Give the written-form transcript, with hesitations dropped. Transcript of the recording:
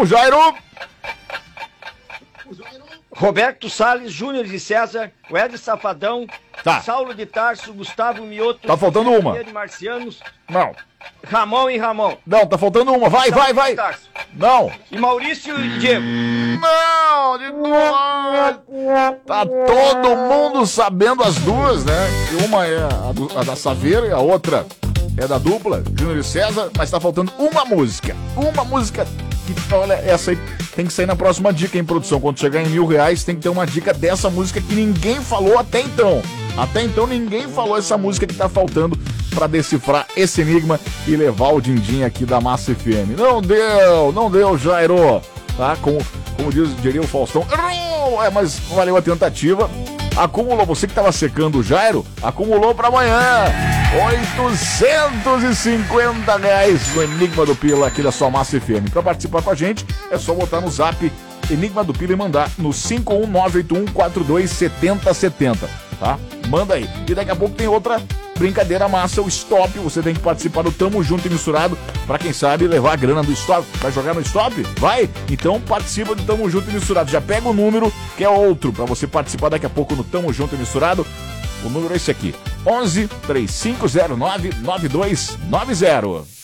pro Jairo. Roberto Salles, Júnior de César, o Ed Safadão, Tá. Saulo de Tarso, Gustavo Mioto, Tá faltando uma. de Marcianos, Não. Ramon e Ramon. Não, tá faltando uma. Vai. Saulo de Tarso. Não. E Maurício e Diego. Não, de novo. Tá todo mundo sabendo as duas, né? E uma é a da Saveira e a outra é da dupla, Júnior e César, mas tá faltando uma música. Uma música que, olha, essa aí tem que sair na próxima dica, hein, produção? Quando chegar em R$1.000, tem que ter uma dica dessa música que ninguém falou até então. Até então ninguém falou essa música que tá faltando pra decifrar esse enigma e levar o din-din aqui da Massa FM. Não deu, Jairo. Tá? Como diria o Faustão. Errou! Mas valeu a tentativa. Acumulou, você que tava secando o Jairo, acumulou pra amanhã. R$850 no Enigma do Pila aqui da sua Massa FM. Pra participar com a gente, é só botar no zap Enigma do Pila e mandar no 51981427070, tá? Manda aí. E daqui a pouco tem outra brincadeira massa, o Stop. Você tem que participar do Tamo Junto e Misturado pra, quem sabe, levar a grana do Stop. Vai jogar no Stop? Vai? Então participa do Tamo Junto e Misturado. Já pega o número, que é outro, pra você participar daqui a pouco no Tamo Junto e Misturado. O número é esse aqui, 11 3509 9290.